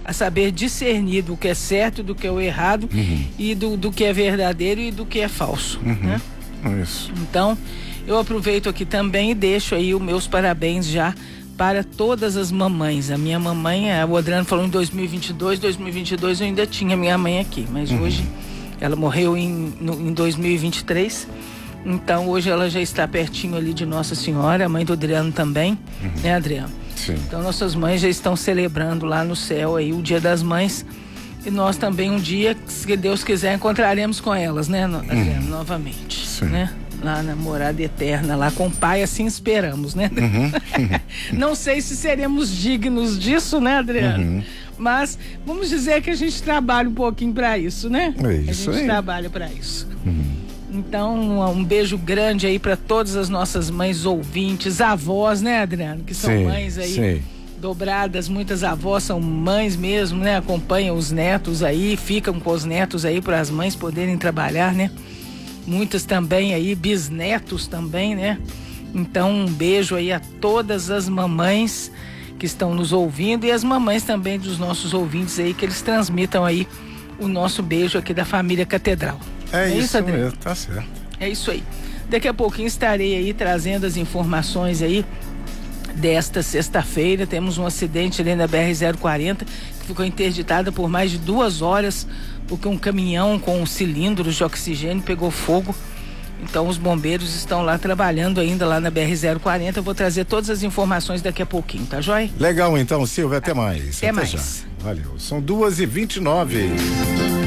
a saber discernir do que é certo, do que é o errado, e do que é verdadeiro e do que é falso, né? Isso. Então, eu aproveito aqui também e deixo aí os meus parabéns já para todas as mamães. A minha mamãe, o Adrano falou em 2022 eu ainda tinha minha mãe aqui, mas hoje ela morreu em 2023, então hoje ela já está pertinho ali de Nossa Senhora, a mãe do Adriano também, né, Adriano? Sim. Então nossas mães já estão celebrando lá no céu aí o Dia das Mães, e nós também um dia, se Deus quiser, encontraremos com elas, né, Adriano, novamente, Sim. né? Lá na morada eterna, lá com o Pai, assim esperamos, né? Não sei se seremos dignos disso, né, Adriano? Mas vamos dizer que a gente trabalha um pouquinho para isso, né? É isso a gente aí. trabalha para isso. Então, um beijo grande aí para todas as nossas mães ouvintes, avós, né, Adriano? Que são mães aí dobradas, muitas avós são mães mesmo, né? Acompanham os netos aí, ficam com os netos aí para as mães poderem trabalhar, né? Muitas também aí, bisnetos também, né? Então, um beijo aí a todas as mamães que estão nos ouvindo e as mamães também dos nossos ouvintes aí, que eles transmitam aí o nosso beijo aqui da família Catedral. É isso Adriano? mesmo, tá certo. É isso aí. Daqui a pouquinho estarei aí trazendo as informações aí desta sexta-feira. Temos um acidente ali na BR-040 que ficou interditada por mais de 2 horas porque um caminhão com cilindros de oxigênio pegou fogo. Então os bombeiros estão lá trabalhando ainda lá na BR-040. Eu vou trazer todas as informações daqui a pouquinho, tá joia? Legal então, Silvia, até mais. Até mais. Já. Valeu. São 2h29.